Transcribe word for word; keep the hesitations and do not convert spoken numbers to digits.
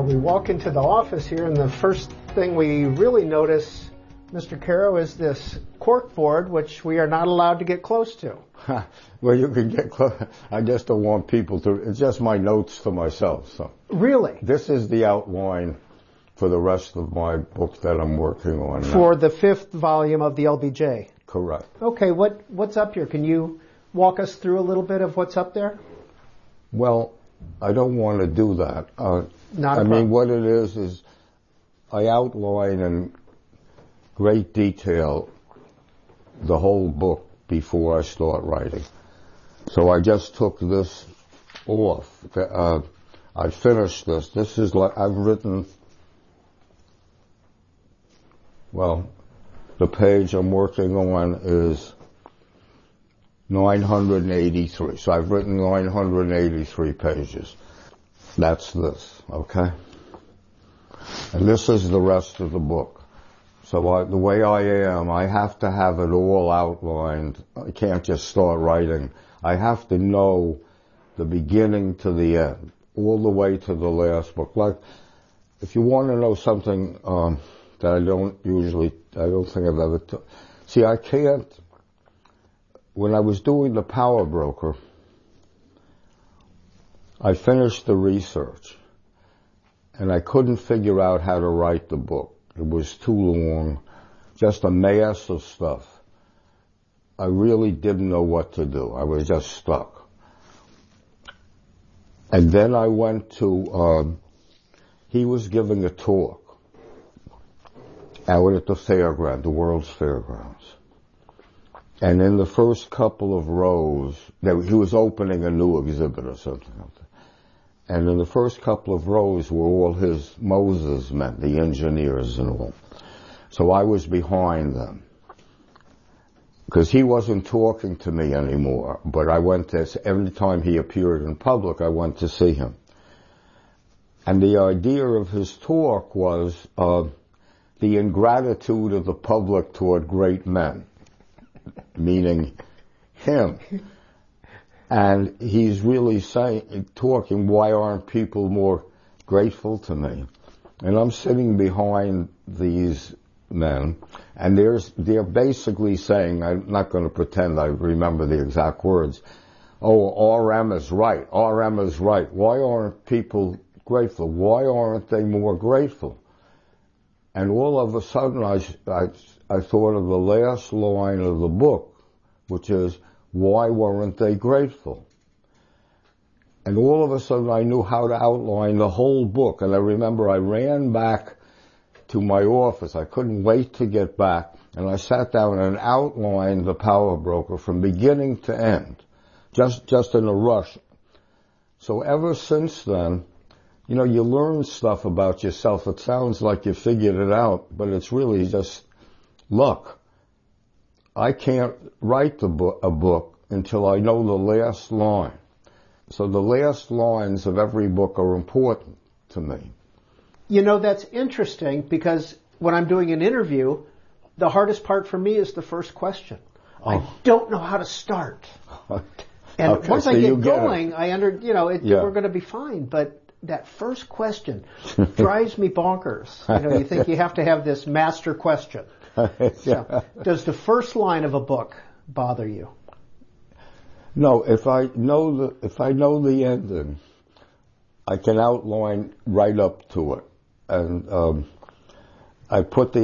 we walk into the office here, and the first thing we really notice, Mister Caro, is this cork board, which we are not allowed to get close to. Well, you can get close. I just don't want people to. It's just my notes to myself. So really, this is the outline for the rest of my book that I'm working on now. For the fifth volume of the L B J. Correct. Okay, what what's up here? Can you walk us through a little bit of what's up there? Well, I don't want to do that. Uh, Not a I problem. mean, what it is is I outline in great detail the whole book before I start writing. So I just took this off. Uh, I finished this. This is like I've written. Well, the page I'm working on is nine hundred eighty-three. So I've written nine hundred eighty-three pages. That's this, okay? And this is the rest of the book. So I, the way I am, I have to have it all outlined. I can't just start writing. I have to know the beginning to the end, all the way to the last book. Like, if you want to know something um, that I don't usually, I don't think I've ever, t- see, I can't, when I was doing The Power Broker, I finished the research, and I couldn't figure out how to write the book. It was too long, just a mass of stuff. I really didn't know what to do. I was just stuck. And then I went to, um, he was giving a talk out at the fairground, the World's Fairgrounds. And in the first couple of rows, he was opening a new exhibit or something like that. And in the first couple of rows were all his Moses men, the engineers and all. So I was behind them. Because he wasn't talking to me anymore, but I went to, every time he appeared in public, I went to see him. And the idea of his talk was uh, the ingratitude of the public toward great men, meaning him. And he's really saying, talking, why aren't people more grateful to me? And I'm sitting behind these men, and there's, they're basically saying, I'm not going to pretend I remember the exact words, oh, R M is right, R M is right. Why aren't people grateful? Why aren't they more grateful? And all of a sudden I, I, I thought of the last line of the book, which is, why weren't they grateful? And all of a sudden I knew how to outline the whole book. And I remember I ran back to my office. I couldn't wait to get back. And I sat down and outlined The Power Broker from beginning to end, just, just in a rush. So ever since then, you know, you learn stuff about yourself. It sounds like you figured it out, but it's really just luck. I can't write the book, a book until I know the last line. So the last lines of every book are important to me. You know, that's interesting because when I'm doing an interview, the hardest part for me is the first question. Oh. I don't know how to start. And okay, once so I get, get going, it. I under, you know, it, yeah. we're going to be fine. But that first question drives me bonkers. You know, you think you have to have this master question. yeah. So, does the first line of a book bother you? No, if I know the if I know the ending, I can outline right up to it, and um, I put the